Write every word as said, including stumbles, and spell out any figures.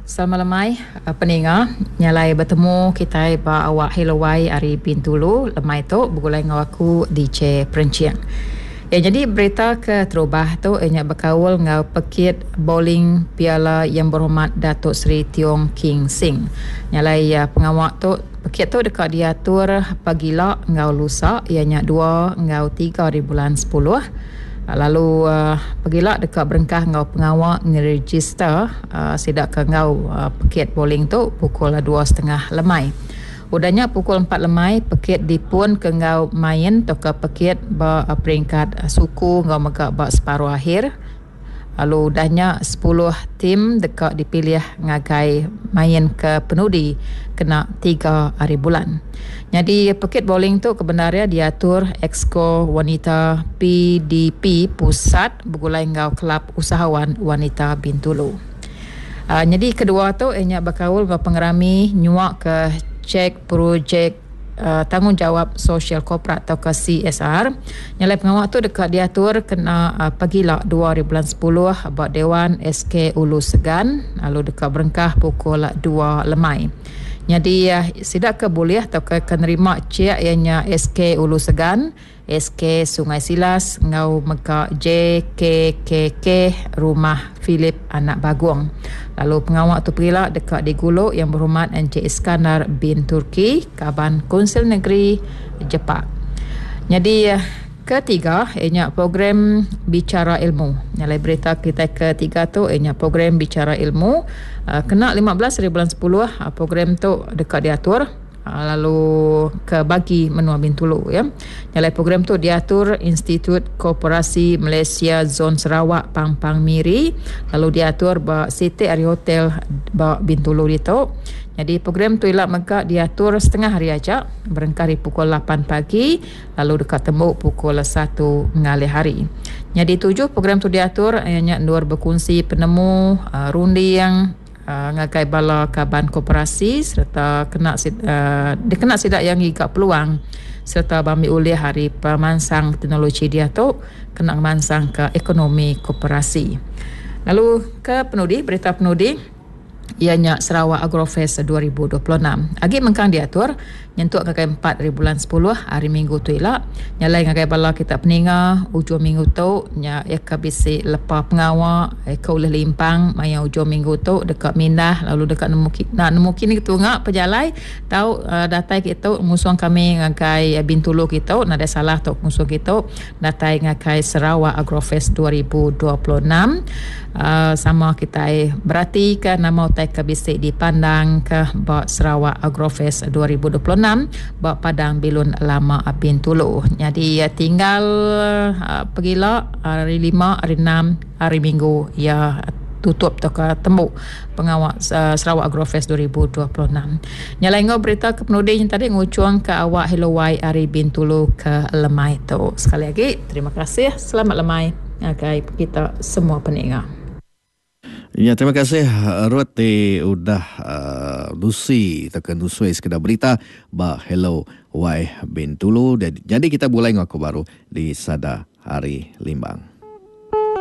Selamat lemai uh, pendengar nyalai bertemu kita ba awak Helowai Ari Bintulu lemai tu bergulai dengan aku D J Perenciang. Ya, jadi berita ke terubah tu ianya berkawal dengan pekit bowling Piala Yang Berhormat Datuk Seri Tiong King Sing. Nyalai uh, pengawak tu pekit tu dekat diatur pagila ngau lusa ianya dua ngau tiga di bulan sepuluh. Lalu uh, pergilah dekat berengkah ngau pengawak ngeregister uh, sidak ke ngau uh, pekit bowling tu pukul dua setengah lemai. Udahnya pukul empat lemai pekit dipun ke ngau main atau ke pekit ba uh, peringkat uh, suku ngau megak ba separuh akhir. Lalu udahnya sepuluh tim dekat dipilih ngagai main ke penudi kena tiga hari bulan. Jadi pekit bowling tu kebenarannya diatur Exco Wanita P D P Pusat bergulai ngau Kelab Usahawan Wanita Bintulu. Uh, jadi kedua tu ianya berkawal ngau pengerami nyuak ke cek projek Uh, tanggungjawab sosial korporat atau ke C S R. Nyalai pengawak tu dekat diatur kena uh, pagila dua hari bulan sepuluh buat Dewan S K Ulu Segan, lalu dekat berengkah pukul dua lemai. Jadi uh, sidak ke boleh atau ke kenerima cek ianya S K Ulu Segan, S K Sungai Silas, ngau meka J K K K Rumah Philip Anak Bagong. Lalu pengawak tu pergilah dekat di Gulu Yang Berhormat Encik Iskandar bin Turki, Kaban Konsil Negeri Jepak. Jadi ketiga ianya program Bicara Ilmu. Nyalai berita kita ketiga tu ianya program Bicara Ilmu. Uh, kena lima belas hari bulan sepuluh uh, program tu dekat diatur. Lalu ke bagi menua Bintulu ya. Nyalai program tu diatur Institut Koperasi Malaysia Zon Sarawak Pangpang Miri, lalu diatur ba Siti Ari Hotel ba Bintulu itu. Jadi program tu ilak megak diatur setengah hari aja, berengkari pukul lapan pagi lalu dekat tembuk pukul satu ngalih hari. Jadi tujuh program tu diatur ianya nur berkongsi penemu uh, rundi yang Uh, ngagai bala kaban koperasi serta kena uh, dikena sidak yang ikat peluang serta bami ulih hari pemansang teknologi dia tu kena mansang ke ekonomi koperasi. Lalu ke penudi, berita penudi ianya Sarawak Agrofest dua ribu dua puluh enam. Agi mengkang diatur nyentuk ngagai empat hari bulan sepuluh hari Minggu tu ilak. Nyalai ngagai bala kita peninga ujung minggu tu nya eka bisi lepa pengawak eka oleh limpang maya ujung minggu tu dekat Mindah lalu dekat nemu nak nemu kini tu ngak pejalai tahu uh, datai kita musuh kami ngagai Bintulu kita nak ada salah tu musuh kita datai ngagai Sarawak Agrofest dua ribu dua puluh enam. Uh, sama kita eh, berarti ke nama utai ke bisik dipandang ke bak Sarawak Agrofest dua ribu dua puluh enam bak Padang Bilun Lama Bintulu. Jadi uh, tinggal uh, pergilah hari lima, hari enam, hari Minggu ya tutup atau ke tembuk pengawak uh, Sarawak Agrofest dua ribu dua puluh enam. Nyalai ngau berita ke penudi yang tadi ngucuang ke awak Helowai Ari Bintulu ke lemai tu. Sekali lagi terima kasih, selamat lemai okay, kita semua pendengar. Ya, terima kasih Ruth di udah uh, Lucy tekan Nusui sekedar berita ba Hello Wai Bintulu. Jadi kita mulai ngaku baru di Sada Hari Limbang.